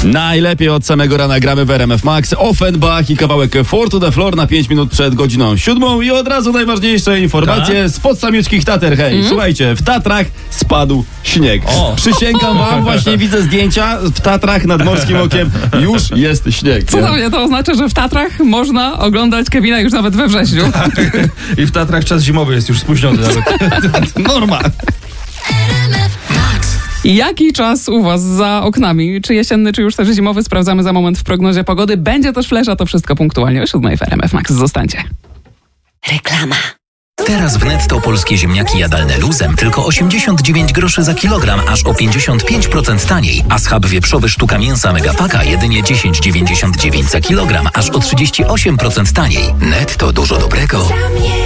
Najlepiej od samego rana gramy w RMF Max. Offenbach i kawałek Four to the Floor na 5 minut przed godziną 7. I od razu najważniejsze informacje z podsamiuckich Tater. Hej, słuchajcie, w Tatrach spadł śnieg. Przysięgam wam, właśnie widzę zdjęcia. W Tatrach nad Morskim Okiem już jest śnieg. Cudownie, to oznacza, że w Tatrach można oglądać Kevina już nawet we wrześniu. I w Tatrach czas zimowy jest już spóźniony. Norma. Jaki czas u was za oknami? Czy jesienny, czy już też zimowy? Sprawdzamy za moment w prognozie pogody. Będzie też flash, a to wszystko punktualnie o 7 w RMF Max. Zostańcie. Reklama. Teraz w Netto polskie ziemniaki jadalne luzem tylko 89 groszy za kilogram, aż o 55% taniej. A schab wieprzowy sztuka mięsa Megapaka jedynie 10,99 za kilogram, aż o 38% taniej. Netto, dużo dobrego.